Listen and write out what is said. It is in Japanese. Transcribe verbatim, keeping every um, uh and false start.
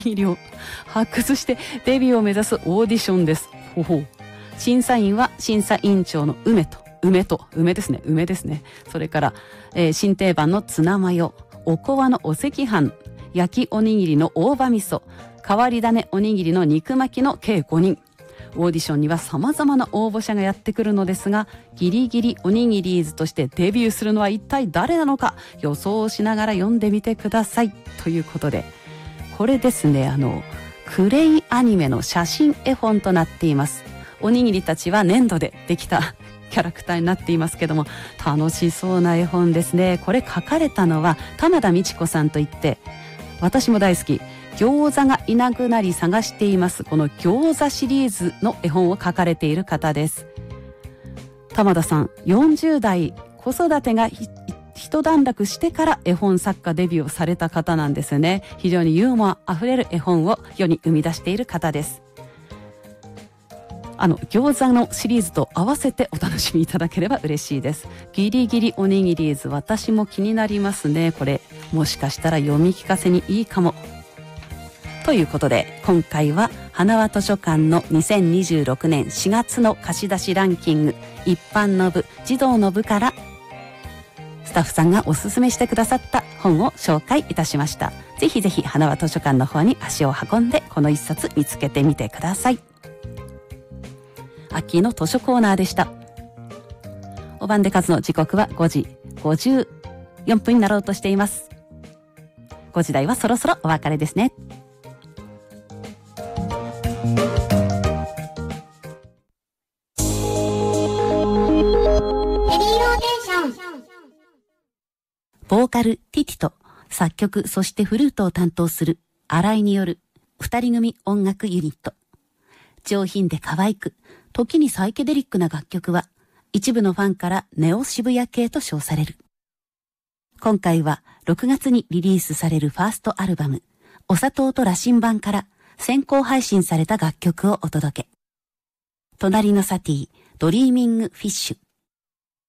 技量発掘してデビューを目指すオーディションです。ほほう。審査員は審査委員長の梅と梅と梅ですね梅ですね。それから、えー、新定番のツナマヨ、おこわのお赤飯、焼きおにぎりの大葉味噌、変わり種おにぎりの肉巻きの計ごにん。オーディションには様々な応募者がやってくるのですが、ギリギリおにぎりーずとしてデビューするのは一体誰なのか予想しながら読んでみてくださいということで、これですね、あのクレイアニメの写真絵本となっています。おにぎりたちは粘土でできたキャラクターになっていますけども、楽しそうな絵本ですね。これ書かれたのは玉田美智子さんといって、私も大好き餃子がいなくなり探しています、この餃子シリーズの絵本を書かれている方です。玉田さんよんじゅう代、子育てが一段落してから絵本作家デビューをされた方なんですね。非常にユーモアあふれる絵本を世に生み出している方です。あの餃子のシリーズと合わせてお楽しみいただければ嬉しいです。ギリギリおにぎりーず、私も気になりますね。これもしかしたら読み聞かせにいいかもということで、今回は花輪図書館のにせんにじゅうろくねんしがつの貸し出しランキング、一般の部、児童の部からスタッフさんがおすすめしてくださった本を紹介いたしました。ぜひぜひ花輪図書館の方に足を運んでこの一冊見つけてみてください。秋の図書コーナーでした。お晩で数の時刻はごじごじゅうよんぷんになろうとしています。ごじ台はそろそろお別れですね。ボーカルティティと作曲そしてフルートを担当する新井による二人組音楽ユニット。上品で可愛く、時にサイケデリックな楽曲は一部のファンからネオ渋谷系と称される。今回はろくがつにリリースされるファーストアルバムお砂糖と羅針盤から先行配信された楽曲をお届け。隣のサティ、ドリーミングフィッシュ。